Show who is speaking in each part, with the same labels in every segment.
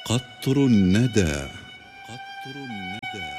Speaker 1: قطر الندى. قطر الندى.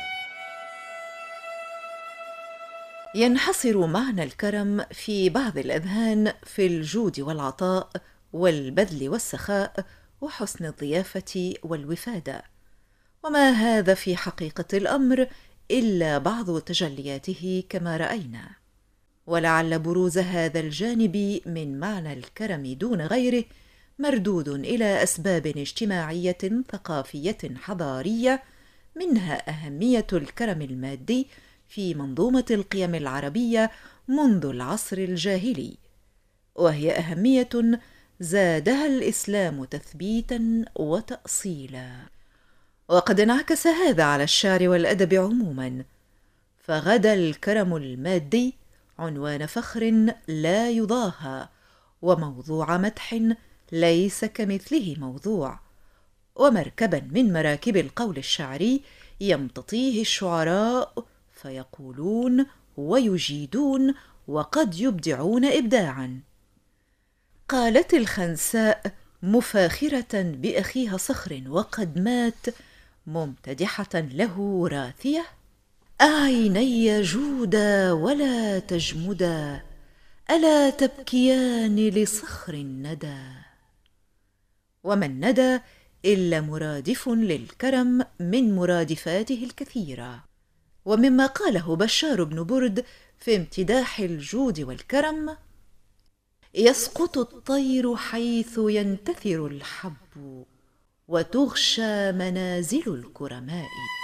Speaker 2: ينحصر معنى الكرم في بعض الأذهان في الجود والعطاء والبذل والسخاء وحسن الضيافة والوفادة، وما هذا في حقيقة الأمر إلا بعض تجلياته كما رأينا. ولعل بروز هذا الجانب من معنى الكرم دون غيره مردود إلى أسباب اجتماعية ثقافية حضارية، منها أهمية الكرم المادي في منظومة القيم العربية منذ العصر الجاهلي، وهي أهمية زادها الإسلام تثبيتا وتأصيلا. وقد انعكس هذا على الشعر والأدب عموما، فغدا الكرم المادي عنوان فخر لا يضاهى، وموضوع مدح ليس كمثله موضوع، ومركبا من مراكب القول الشعري يمتطيه الشعراء فيقولون ويجيدون وقد يبدعون إبداعا. قالت الخنساء مفاخرة بأخيها صخر وقد مات، ممتدحة له راثية: أعيني جودا ولا تجمدا، ألا تبكيان لصخر الندى. وما الندى إلا مرادف للكرم من مرادفاته الكثيرة. ومما قاله بشار بن برد في امتداح الجود والكرم: يسقط الطير حيث ينتثر الحب، وتغشى منازل الكرماء.